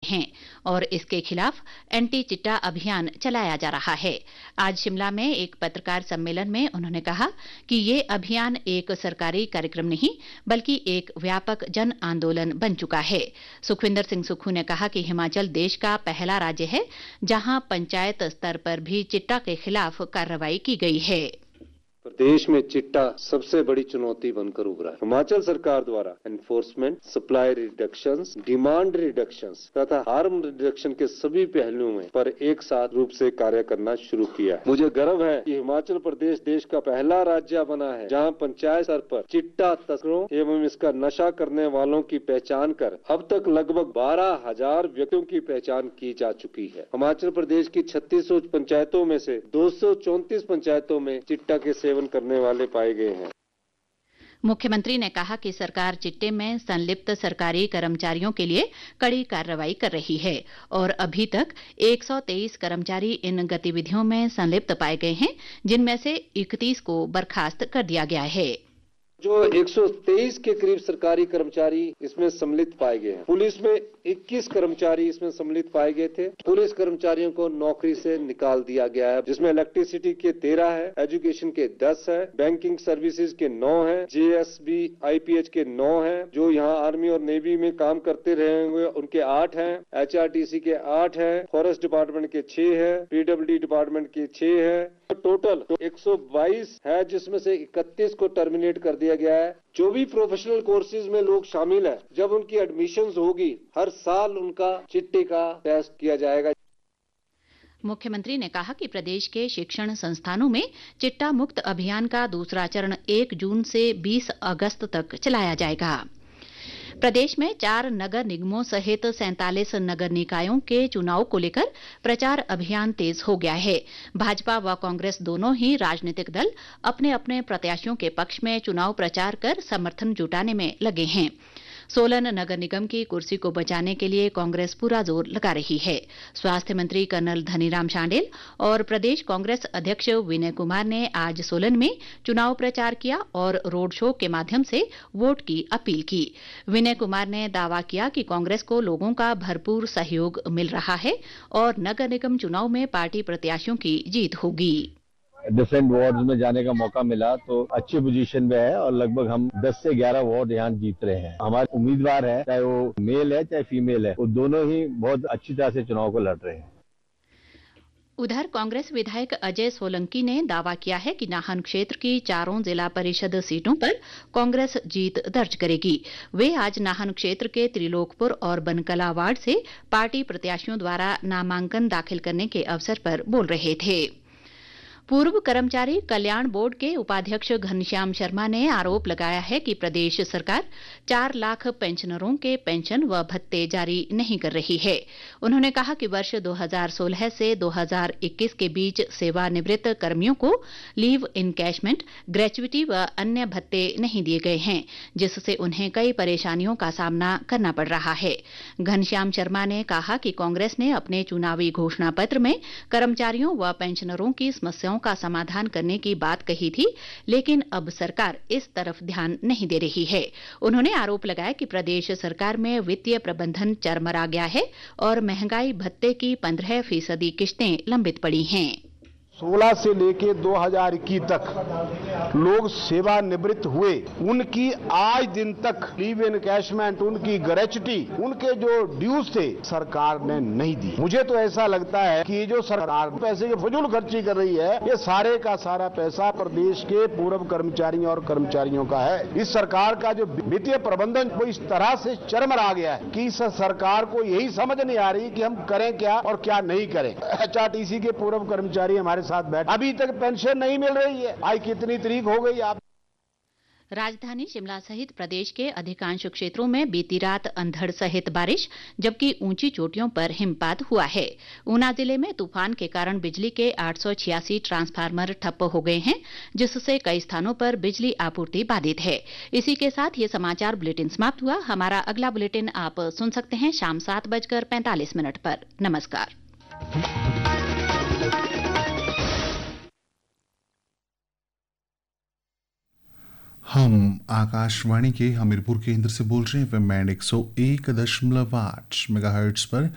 हैं और इसके खिलाफ एंटी चिट्टा अभियान चलाया जा रहा है। आज शिमला में एक पत्रकार सम्मेलन में उन्होंने कहा कि ये अभियान एक सरकारी कार्यक्रम नहीं बल्कि एक व्यापक जन आंदोलन बन चुका है। सुखविंदर सिंह सुक्खू ने कहा कि हिमाचल देश का पहला राज्य है जहां पंचायत स्तर पर भी चिट्टा के खिलाफ कार्रवाई की गई है। प्रदेश में चिट्टा सबसे बड़ी चुनौती बनकर उभरा है। हिमाचल सरकार द्वारा enforcement, supply reductions, demand reductions तथा हार्म रिडक्शन के सभी पहलुओं में पर एक साथ रूप से कार्य करना शुरू किया है। मुझे गर्व है कि हिमाचल प्रदेश देश का पहला राज्य बना है जहां पंचायत स्तर पर चिट्टा तस्करों एवं इसका नशा करने वालों की पहचान कर अब तक लगभग 12,000 व्यक्तियों की पहचान की जा चुकी है। हिमाचल प्रदेश की 3600 पंचायतों में से 234 पंचायतों में चिट्टा के सेवन करने वाले पाए गए हैं। मुख्यमंत्री ने कहा कि सरकार चिट्टे में संलिप्त सरकारी कर्मचारियों के लिए कड़ी कार्रवाई कर रही है और अभी तक 123 कर्मचारी इन गतिविधियों में संलिप्त पाए गए हैं, जिनमें से 31 को बर्खास्त कर दिया गया है। जो 123 के करीब सरकारी कर्मचारी इसमें सम्मिलित पाए गए हैं। पुलिस में 21 कर्मचारी इसमें सम्मिलित पाए गए थे। पुलिस कर्मचारियों को नौकरी से निकाल दिया गया है, जिसमें इलेक्ट्रिसिटी के 13 है, एजुकेशन के 10 है, बैंकिंग सर्विसेज के 9 है, जेएसबी आईपीएच के 9 है, जो यहाँ आर्मी और नेवी में काम करते रहे हुए उनके 8 हैं, एचआरटीसी के 8 है, फॉरेस्ट डिपार्टमेंट के 6 है, पीडब्ल्यूडी डिपार्टमेंट के 6 है। टोटल 122 है, जिसमें से 31 को टर्मिनेट कर दिया गया है। जो भी प्रोफेशनल कोर्सेज में लोग शामिल हैं, जब उनकी एडमिशंस होगी हर साल उनका चिट्टे का टेस्ट किया जाएगा। मुख्यमंत्री ने कहा कि प्रदेश के शिक्षण संस्थानों में चिट्टा मुक्त अभियान का दूसरा चरण 1 जून से 20 अगस्त तक चलाया जाएगा। प्रदेश में 4 नगर निगमों सहित 47 नगर निकायों के चुनाव को लेकर प्रचार अभियान तेज हो गया है। भाजपा व कांग्रेस दोनों ही राजनीतिक दल अपने अपने प्रत्याशियों के पक्ष में चुनाव प्रचार कर समर्थन जुटाने में लगे हैं। सोलन नगर निगम की कुर्सी को बचाने के लिए कांग्रेस पूरा जोर लगा रही है। स्वास्थ्य मंत्री कर्नल धनीराम शांडिल और प्रदेश कांग्रेस अध्यक्ष विनय कुमार ने आज सोलन में चुनाव प्रचार किया और रोड शो के माध्यम से वोट की अपील की। विनय कुमार ने दावा किया कि कांग्रेस को लोगों का भरपूर सहयोग मिल रहा है और नगर निगम चुनाव में पार्टी प्रत्याशियों की जीत होगी। डिफरेंट वार्ड्स में जाने का मौका मिला तो अच्छी पोजीशन में है और लगभग हम 10 से 11 वार्ड यहाँ जीत रहे हैं। हमारे उम्मीदवार है, चाहे वो मेल है चाहे फीमेल है, वो दोनों ही बहुत अच्छी तरह से चुनाव को लड़ रहे हैं। उधर कांग्रेस विधायक अजय सोलंकी ने दावा किया है कि नाहन क्षेत्र की 4 जिला परिषद सीटों पर कांग्रेस जीत दर्ज करेगी। वे आज नाहन क्षेत्र के त्रिलोकपुर और बनकला वार्ड से पार्टी प्रत्याशियों द्वारा नामांकन दाखिल करने के अवसर पर बोल रहे थे। पूर्व कर्मचारी कल्याण बोर्ड के उपाध्यक्ष घनश्याम शर्मा ने आरोप लगाया है कि प्रदेश सरकार 4 लाख पेंशनरों के पेंशन व भत्ते जारी नहीं कर रही है। उन्होंने कहा कि वर्ष 2016 से 2021 के बीच सेवानिवृत्त कर्मियों को लीव इनकैशमेंट, ग्रेच्युटी व अन्य भत्ते नहीं दिए गए हैं, जिससे उन्हें कई परेशानियों का सामना करना पड़ रहा है। घनश्याम शर्मा ने कहा कि कांग्रेस ने अपने चुनावी घोषणा पत्र में कर्मचारियों व पेंशनरों की समस्याओं का समाधान करने की बात कही थी, लेकिन अब सरकार इस तरफ ध्यान नहीं दे रही है। उन्होंने आरोप लगाया कि प्रदेश सरकार में वित्तीय प्रबंधन चरमरा गया है और महंगाई भत्ते की 15% किश्तें लंबित पड़ी हैं। 16 से लेके 2021 तक लोग सेवानिवृत्त हुए, उनकी आज दिन तक लीव इनकैशमेंट, उनकी ग्रेच्युटी, उनके जो ड्यूज थे सरकार ने नहीं दी। मुझे तो ऐसा लगता है कि जो सरकार पैसे की फजूल खर्ची कर रही है, ये सारे का सारा पैसा प्रदेश के पूर्व कर्मचारियों और कर्मचारियों का है। इस सरकार का जो वित्तीय प्रबंधन वो इस तरह से चरमरा गया है कि इस सरकार को यही समझ नहीं आ रही कि हम करें क्या और क्या नहीं करें। एचआरटीसी के पूर्व कर्मचारी हमारे साथ बैठ, अभी तक पेंशन नहीं मिल रही है। आज कितनी तारीख हो गई आप? राजधानी शिमला सहित प्रदेश के अधिकांश क्षेत्रों में बीती रात अंधड़ सहित बारिश, जबकि ऊंची चोटियों पर हिमपात हुआ है। ऊना जिले में तूफान के कारण बिजली के 886 ट्रांसफार्मर ठप्प हो गए हैं, जिससे कई स्थानों पर बिजली आपूर्ति बाधित है। इसी के साथ ये समाचार बुलेटिन समाप्त हुआ। हमारा अगला बुलेटिन आप सुन सकते हैं शाम 7:45 पर। नमस्कार। हम आकाशवाणी के हमीरपुर केंद्र से बोल रहे हैं। एफएम बैंड 101.8 मेगाहर्ट्ज पर